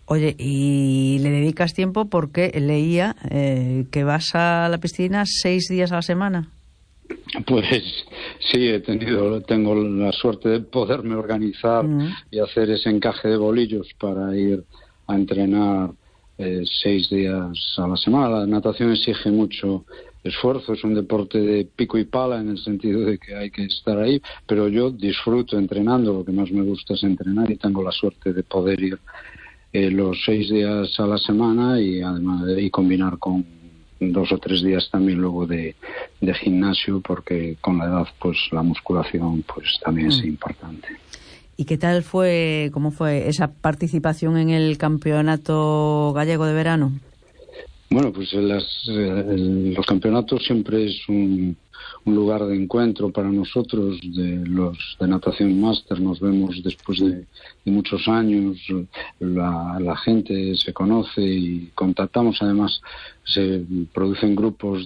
Oye, y le dedicas tiempo porque leía que vas a la piscina 6 días a la semana. Pues sí, tengo la suerte de poderme organizar y hacer ese encaje de bolillos para ir a entrenar 6 días a la semana. La natación exige mucho esfuerzo, es un deporte de pico y pala en el sentido de que hay que estar ahí, pero yo disfruto entrenando, lo que más me gusta es entrenar y tengo la suerte de poder ir los 6 días a la semana y además combinar con 2 o 3 días también luego de gimnasio, porque con la edad pues la musculación pues también es importante. ¿Y qué tal cómo fue esa participación en el campeonato gallego de verano? Bueno, pues los campeonatos siempre es un lugar de encuentro para nosotros, los de natación máster. Nos vemos después de muchos años, la gente se conoce y contactamos. Además, se producen grupos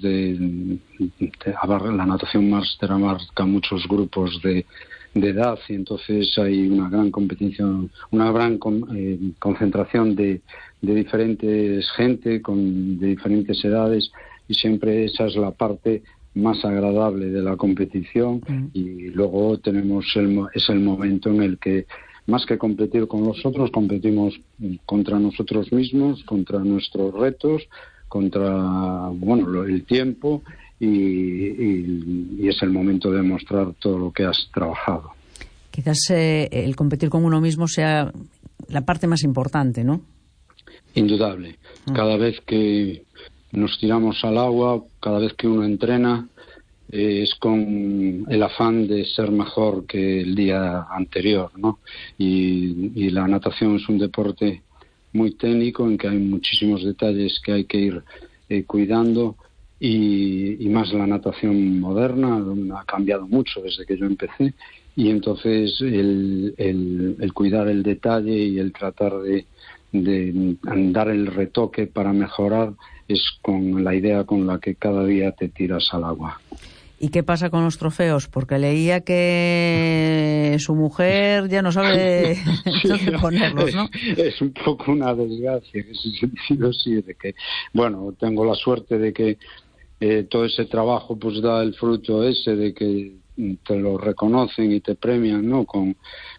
la natación máster abarca muchos grupos de edad, y entonces hay una gran competición, una gran concentración de diferentes gente de diferentes edades, y siempre esa es la parte más agradable de la competición. Y luego es el momento en el que, más que competir con los otros, competimos contra nosotros mismos, contra nuestros retos, contra el tiempo, y es el momento de mostrar todo lo que has trabajado. Quizás el competir con uno mismo sea la parte más importante, ¿no? Indudable. Cada vez que nos tiramos al agua, cada vez que uno entrena, es con el afán de ser mejor que el día anterior, ¿no? Y la natación es un deporte muy técnico en que hay muchísimos detalles que hay que ir cuidando, y más la natación moderna ha cambiado mucho desde que yo empecé, y entonces el cuidar el detalle y el tratar de dar el retoque para mejorar es con la idea con la que cada día te tiras al agua. ¿Y qué pasa con los trofeos? Porque leía que su mujer ya no sabe dónde ponerlos, ¿no? Es un poco una desgracia en ese sentido, sí, de que, tengo la suerte de que todo ese trabajo pues da el fruto ese de que te lo reconocen y te premian, ¿no? Con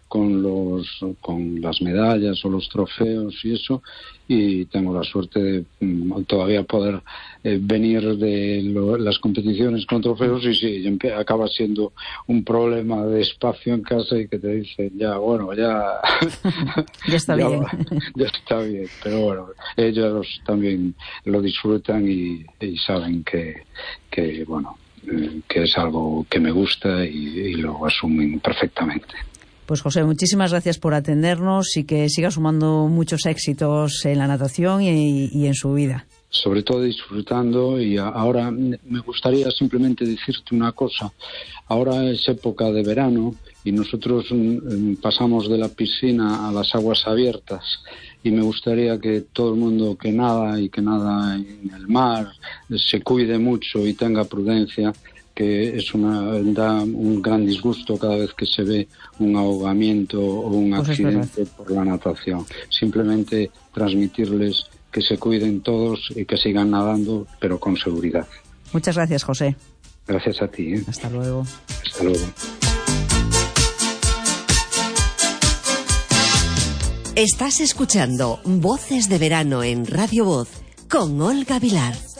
las medallas o los trofeos y eso, y tengo la suerte de todavía poder venir de las competiciones con trofeos, y sí, acaba siendo un problema de espacio en casa, y que te dicen ya está bien. Ya está bien, pero ellos también lo disfrutan y saben que es algo que me gusta, y lo asumen perfectamente. Pues José, muchísimas gracias por atendernos, y que siga sumando muchos éxitos en la natación y en su vida. Sobre todo disfrutando. Y ahora me gustaría simplemente decirte una cosa. Ahora es época de verano y nosotros pasamos de la piscina a las aguas abiertas, y me gustaría que todo el mundo que nada en el mar se cuide mucho y tenga prudencia, que da un gran disgusto cada vez que se ve un ahogamiento o un accidente por la natación. Simplemente transmitirles que se cuiden todos y que sigan nadando, pero con seguridad. Muchas gracias, José. Gracias a ti. Hasta luego. Hasta luego. Estás escuchando Voces de Verano en Radio Voz con Olga Vilar.